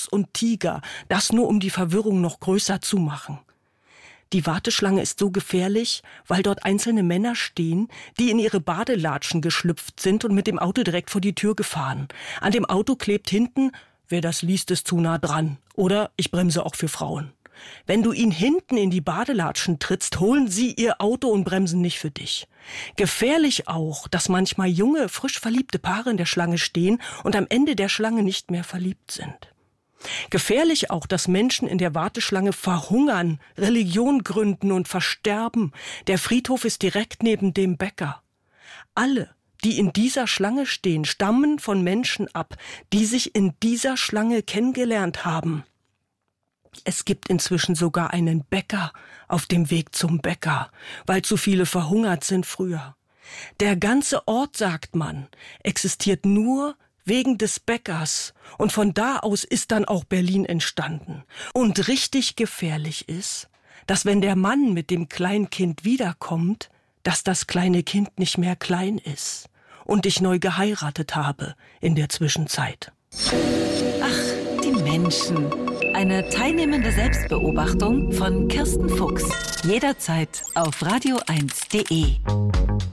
Fuchs und Tiger, das nur um die Verwirrung noch größer zu machen. Die Warteschlange ist so gefährlich, weil dort einzelne Männer stehen, die in ihre Badelatschen geschlüpft sind und mit dem Auto direkt vor die Tür gefahren. An dem Auto klebt hinten: Wer das liest, ist zu nah dran. Oder ich bremse auch für Frauen. Wenn du ihn hinten in die Badelatschen trittst, holen sie ihr Auto und bremsen nicht für dich. Gefährlich auch, dass manchmal junge, frisch verliebte Paare in der Schlange stehen und am Ende der Schlange nicht mehr verliebt sind. Gefährlich auch, dass Menschen in der Warteschlange verhungern, Religion gründen und versterben. Der Friedhof ist direkt neben dem Bäcker. Alle, die in dieser Schlange stehen, stammen von Menschen ab, die sich in dieser Schlange kennengelernt haben. Es gibt inzwischen sogar einen Bäcker auf dem Weg zum Bäcker, weil zu viele verhungert sind früher. Der ganze Ort, sagt man, existiert nur wegen des Bäckers, und von da aus ist dann auch Berlin entstanden. Und richtig gefährlich ist, dass wenn der Mann mit dem Kleinkind wiederkommt, dass das kleine Kind nicht mehr klein ist und ich neu geheiratet habe in der Zwischenzeit. Ach, die Menschen. Eine teilnehmende Selbstbeobachtung von Kirsten Fuchs. Jederzeit auf radio1.de.